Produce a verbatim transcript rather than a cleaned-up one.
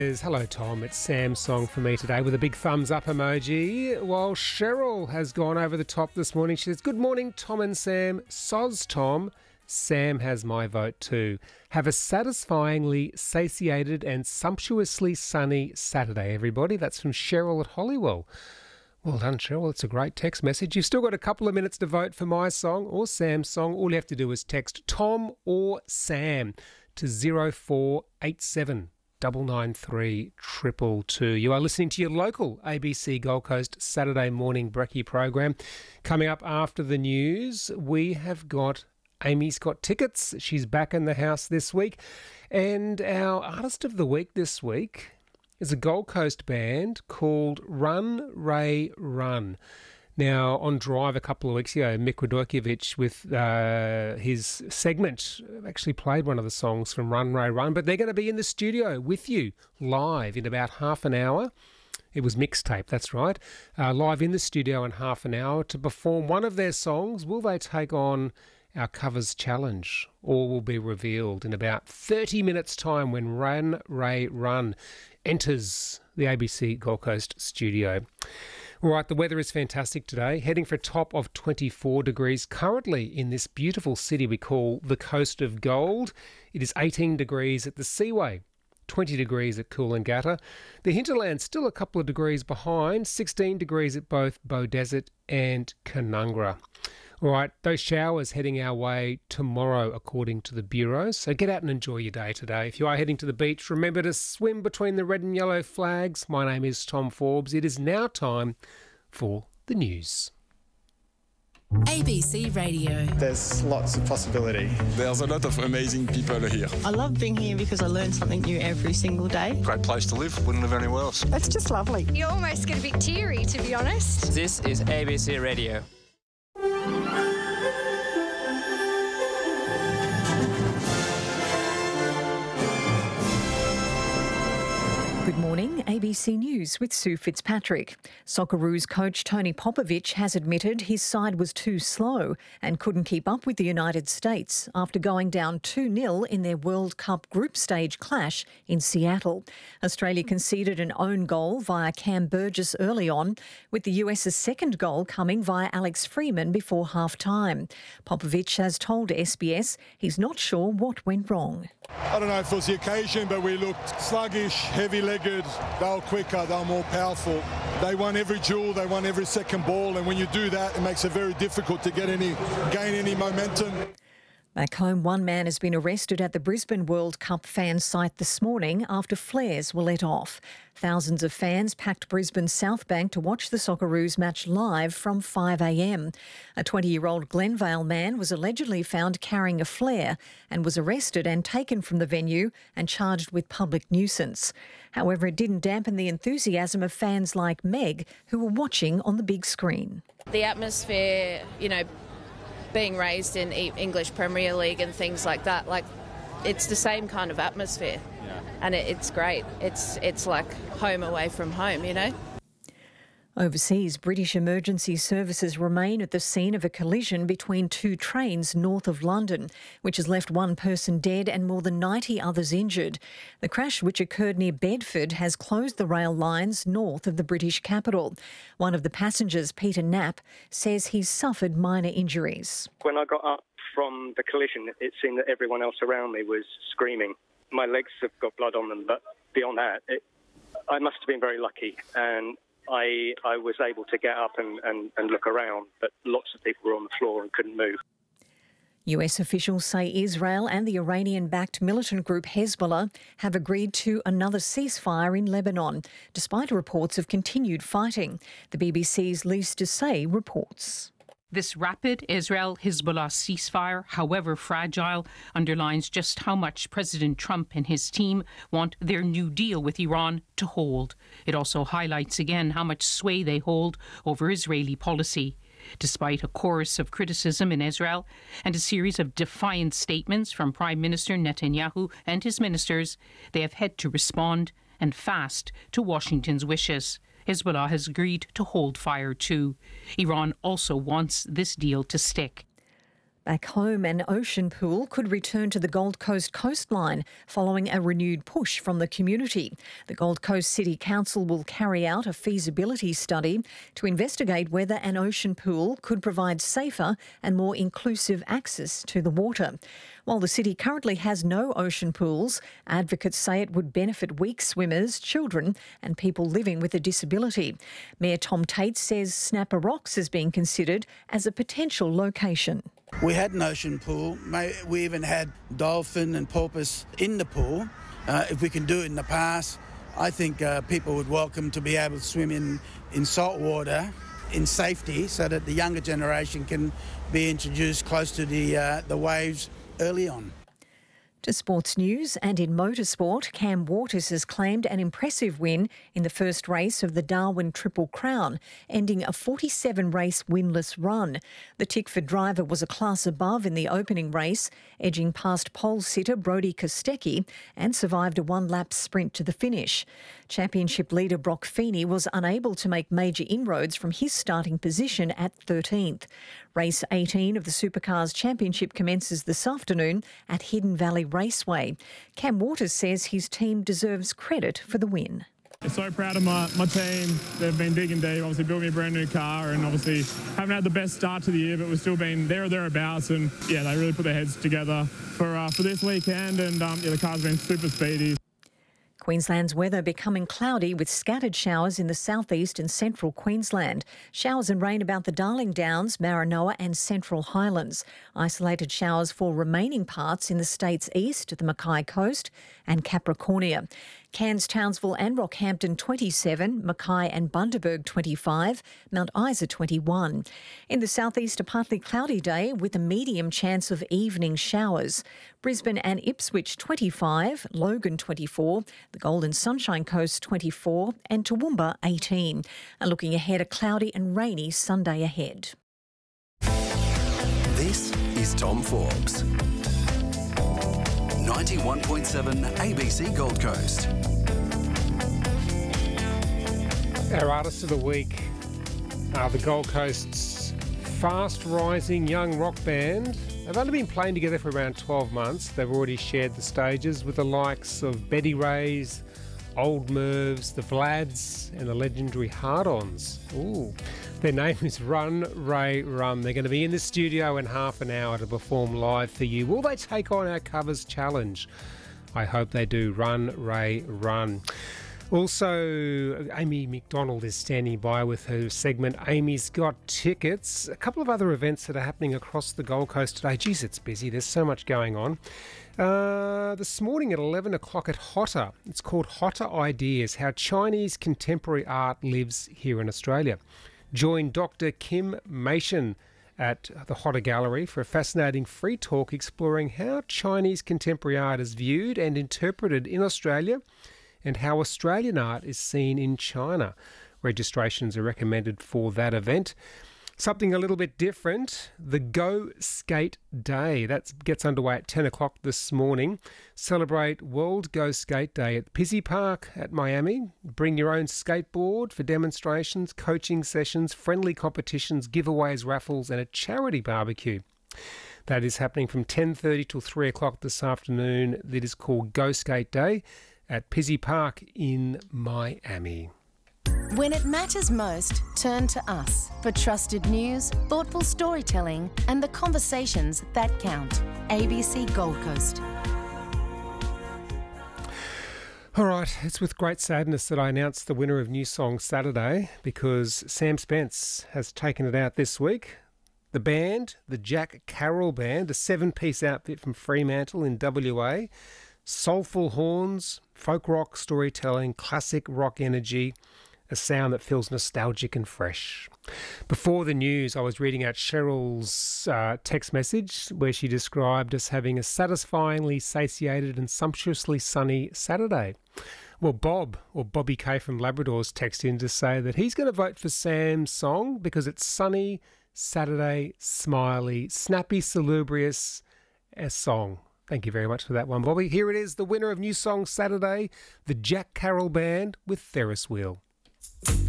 Hello, Tom. It's Sam's song for me today with a big thumbs up emoji. While Cheryl has gone over the top this morning, she says, "Good morning, Tom and Sam. Soz Tom. Sam has my vote too. Have a satisfyingly satiated and sumptuously sunny Saturday, everybody." That's from Cheryl at Holywell. Well done, Cheryl. It's a great text message. You've still got a couple of minutes to vote for my song or Sam's song. All you have to do is text Tom or Sam to zero four eight seven double nine three triple two. You are listening to your local A B C Gold Coast Saturday morning brekkie program. Coming up after the news, we have got Amy's got tickets. She's back in the house this week. And our artist of the week this week is a Gold Coast band called Run, Ray, Run. Now, on Drive a couple of weeks ago, Mick Radojkovic with uh, his segment actually played one of the songs from Run, Ray, Run, but they're going to be in the studio with you live in about half an hour. It was mixtape, that's right. Uh, live in the studio in half an hour to perform one of their songs. Will they take on our covers challenge? All will be revealed in about thirty minutes' time when Run, Ray, Run enters the A B C Gold Coast studio. All right, the weather is fantastic today, heading for a top of twenty-four degrees currently in this beautiful city we call the Coast of Gold. It is eighteen degrees at the Seaway, twenty degrees at Coolangatta. The hinterland still a couple of degrees behind, sixteen degrees at both Beaudesert and Canungra. All right, those showers heading our way tomorrow, according to the Bureau. So get out and enjoy your day today. If you are heading to the beach, remember to swim between the red and yellow flags. My name is Tom Forbes. It is now time for the news. A B C Radio. There's lots of possibility. There's a lot of amazing people here. I love being here because I learn something new every single day. Great place to live. Wouldn't live anywhere else. It's just lovely. You almost get a bit teary, to be honest. This is A B C Radio. Good morning, A B C News with Sue Fitzpatrick. Socceroos coach Tony Popovic has admitted his side was too slow and couldn't keep up with the United States after going down two nil in their World Cup group stage clash in Seattle. Australia conceded an own goal via Cam Burgess early on, with the US's second goal coming via Alex Freeman before half-time. Popovic has told S B S he's not sure what went wrong. I don't know if it was the occasion, but we looked sluggish, heavy-legged. They were quicker, they were more powerful. They won every duel, they won every second ball, and when you do that, it makes it very difficult to get any, gain any momentum. Back home, one man has been arrested at the Brisbane World Cup fan site this morning after flares were let off. Thousands of fans packed Brisbane's South Bank to watch the Socceroos match live from five a m. A twenty-year-old Glenvale man was allegedly found carrying a flare and was arrested and taken from the venue and charged with public nuisance. However, it didn't dampen the enthusiasm of fans like Meg, who were watching on the big screen. The atmosphere, you know, being raised in English Premier League and things like that, like, it's the same kind of atmosphere. Yeah. And it, it's great. It's it's like home away from home, you know. Overseas, British emergency services remain at the scene of a collision between two trains north of London, which has left one person dead and more than ninety others injured. The crash, which occurred near Bedford, has closed the rail lines north of the British capital. One of the passengers, Peter Knapp, says he's suffered minor injuries. When I got up from the collision, it seemed that everyone else around me was screaming. My legs have got blood on them, but beyond that, it, I must have been very lucky, and I, I was able to get up and, and, and look around, but lots of people were on the floor and couldn't move. U S officials say Israel and the Iranian-backed militant group Hezbollah have agreed to another ceasefire in Lebanon, despite reports of continued fighting. The B B C's Lise Doucet reports. This rapid Israel-Hezbollah ceasefire, however fragile, underlines just how much President Trump and his team want their new deal with Iran to hold. It also highlights again how much sway they hold over Israeli policy. Despite a chorus of criticism in Israel and a series of defiant statements from Prime Minister Netanyahu and his ministers, they have had to respond and fast to Washington's wishes. Hezbollah has agreed to hold fire too. Iran also wants this deal to stick. Back home, an ocean pool could return to the Gold Coast coastline following a renewed push from the community. The Gold Coast City Council will carry out a feasibility study to investigate whether an ocean pool could provide safer and more inclusive access to the water. While the city currently has no ocean pools, advocates say it would benefit weak swimmers, children and people living with a disability. Mayor Tom Tate says Snapper Rocks is being considered as a potential location. We had an ocean pool. We even had dolphin and porpoise in the pool. Uh, if we can do it in the past, I think uh, people would welcome to be able to swim in, in salt water in safety so that the younger generation can be introduced close to the, uh, the waves early on. To sports news, and in motorsport, Cam Waters has claimed an impressive win in the first race of the Darwin Triple Crown, ending a forty-seven race winless run. The Tickford driver was a class above in the opening race, edging past pole sitter Brodie Kostecki, and survived a one-lap sprint to the finish. Championship leader Brock Feeney was unable to make major inroads from his starting position at thirteenth. Race eighteen of the Supercars Championship commences this afternoon at Hidden Valley Raceway. Cam Waters says his team deserves credit for the win. So proud of my, my team. They've been big and deep. Obviously built me a brand new car and obviously haven't had the best start to the year, but we've still been there or thereabouts. And yeah, they really put their heads together for uh, for this weekend. And um, yeah, the car's been super speedy. Queensland's weather becoming cloudy with scattered showers in the southeast and central Queensland. Showers and rain about the Darling Downs, Maranoa and Central Highlands. Isolated showers for remaining parts in the state's east, the Mackay Coast and Capricornia. Cairns, Townsville and Rockhampton twenty-seven, Mackay and Bundaberg twenty-five, Mount Isa twenty-one. In the southeast, a partly cloudy day with a medium chance of evening showers. Brisbane and Ipswich twenty-five, Logan twenty-four, the Golden Sunshine Coast twenty-four and Toowoomba eighteen. And looking ahead, a cloudy and rainy Sunday ahead. This is Tom Forbes. ninety-one point seven A B C Gold Coast. Our artist of the week are the Gold Coast's fast-rising young rock band. They've only been playing together for around twelve months. They've already shared the stages with the likes of Betty Rays, Old Mervs, the Vlads and the legendary Hard-Ons. Ooh. Their name is Run, Ray, Run. They're going to be in the studio in half an hour to perform live for you. Will they take on our covers challenge? I hope they do. Run, Ray, Run. Also, Amy McDonald is standing by with her segment Amy's Got Tickets. A couple of other events that are happening across the Gold Coast today. Geez, it's busy. There's so much going on. Uh, this morning at eleven o'clock at Hotter. It's called Hotter Ideas, How Chinese Contemporary Art Lives Here in Australia. Join Doctor Kim Mason at the Hotter Gallery for a fascinating free talk exploring how Chinese contemporary art is viewed and interpreted in Australia and how Australian art is seen in China. Registrations are recommended for that event. Something a little bit different, the Go Skate Day. That gets underway at ten o'clock this morning. Celebrate World Go Skate Day at Pizzey Park at Miami. Bring your own skateboard for demonstrations, coaching sessions, friendly competitions, giveaways, raffles and a charity barbecue. That is happening from ten thirty till three o'clock this afternoon. That is called Go Skate Day at Pizzey Park in Miami. When it matters most, turn to us for trusted news, thoughtful storytelling, and the conversations that count. A B C Gold Coast. All right, it's with great sadness that I announced the winner of New Song Saturday because Sam Spence has taken it out this week. The band, the Jack Carroll Band, a seven-piece outfit from Fremantle in W A, soulful horns, folk rock storytelling, classic rock energy, a sound that feels nostalgic and fresh. Before the news, I was reading out Cheryl's uh, text message where she described us having a satisfyingly satiated and sumptuously sunny Saturday. Well, Bob, or Bobby K from Labrador's texted in to say that he's going to vote for Sam's song because it's sunny, Saturday, smiley, snappy, salubrious, a song. Thank you very much for that one, Bobby. Here it is, the winner of New Song Saturday, the Jack Carroll Band with Ferris Wheel.